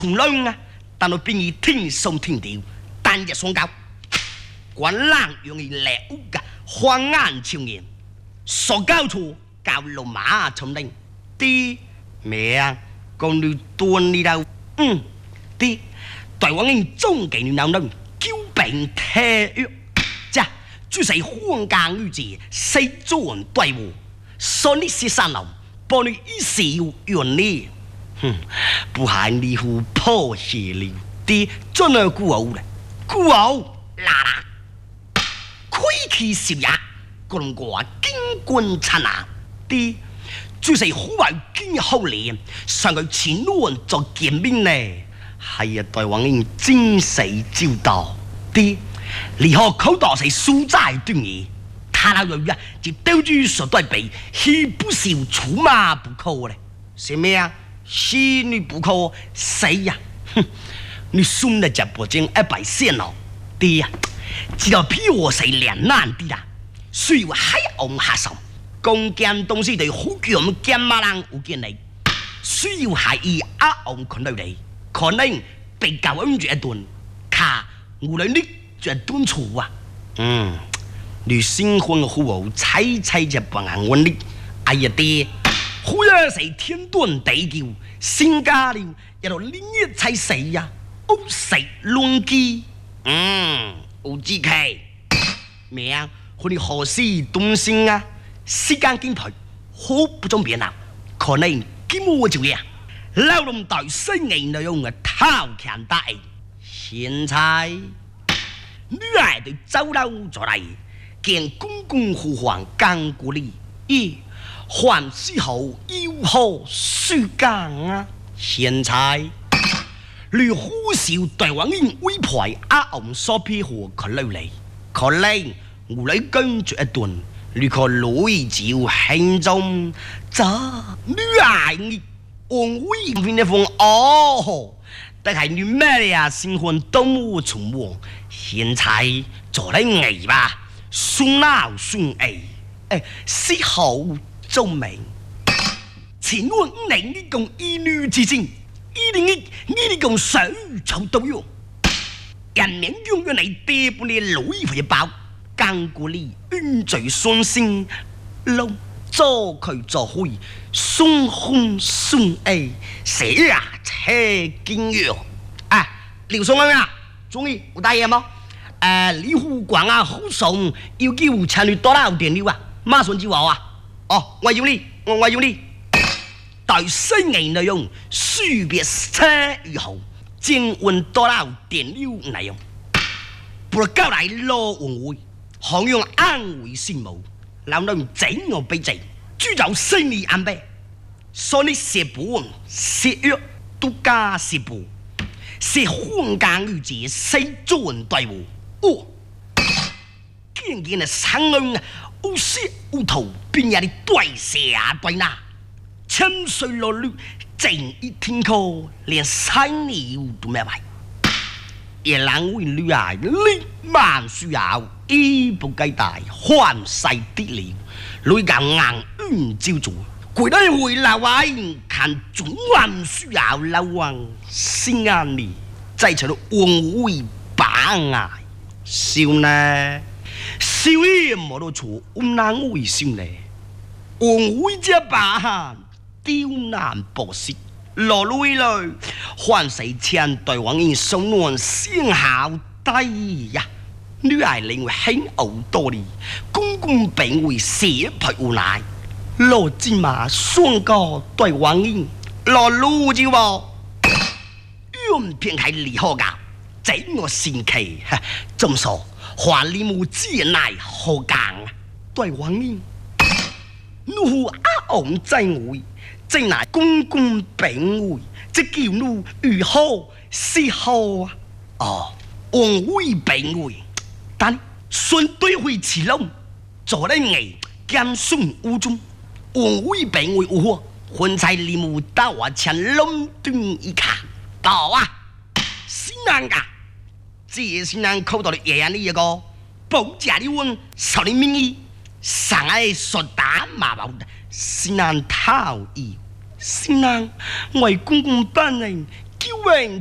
同樣啊，但我變以天上天調，單日雙交，管冷容易叻屋噶，花眼超然，所交錯教路馬從令，啲咩啊，講你斷你到，啲台灣人終極你鬧能，久病體弱，即就是荒間語字，四做人對我，所以是三樓，幫你一時要原理。不係你胡破邪了啲，真係孤傲咧，孤傲啦，虧氣少也，共我經軍親啊啲，就是好為經好練，上佢前路做見面呢，係啊台灣人精死招道啲，離學口道係蘇債端嘢，他那樣啊，就兜住所對比，豈不是出馬不可咧？是咩啊？是你不可死呀！哼，你送了这不经100线了，对呀，知道比我谁两难的啦。所以我还往下手，公件东西对好叫我们干嘛人有见你，需要还以往看到你，可能被教恩住一顿，卡无论你就顿错啊。你新婚后猜这帮人问你，哎呀爹。好呀，是天断地球，新家了，一路连夜才死呀，屋食亂機，有志氣，咩啊？佢哋何時動心啊？時間緊迫，好不中便啊！可能今我就呀，老龍大生意內容嘅偷強大，現在女兒對走佬咗嚟，見公公呼喚幹過嚟，還是後要何書講啊？現在你呼召台灣人委派昂所批和佢嚟嚟，可能我嚟跟住一頓，你個女照輕中，咋女兒我委派的風哦，但係你咩呀？新婚都冇從我，現在做嚟藝吧，算鬧算藝，是後。證明前我5年呢共兒女之間，101呢共手抽到用，人民用咗你爹半你老衣服包，更過你恩罪雙心，老做佢做會，雙空雙愛，寫啊車經藥啊，廖松安啊，終於有大嘢冇？李虎廣啊，好送要叫參與多啦電料啊，馬上就話啊。哦，我要你，我要你。對新嘅內容，書別車與後，正運多啦電料內容，不交來羅文會，行用安慰先無，老人整我俾正，主就心理安排，所以寫本寫藥都加寫本，寫荒間語字，寫做人對付，見見啊生人。有時有頭邊有啲對蛇啊對那，沉睡落淚，靜一天空，連山鳥都沒埋。也難為女兒力萬需要，衣不計大，歡世的了。女教硬照做，攰得回來位，看總還需要老王心眼裡，再成了王位把愛，笑呢？少爺冇到錯，難為心咧。王位這把刁難博士，落淚來，還是前台灣人手暖先好低呀。女兒認為很嘔多哩，公公並為寫派無奈，落芝麻雙個台灣人，落路就話，用片係離開噶，這我神奇，這麼說。華里木之乃何講啊？對王人，奴昂在位，正乃公公病位，即叫奴如何是好啊？哦，王位病位，但順對會起龍，做得藝兼順無中，王位病位有何？婚菜里木到我前龍端一看，到啊，是難噶。這是人口到的爺爺呢一個，保家的問受你名義，上來說打麻包的，是難討意，是難為公公本人叫文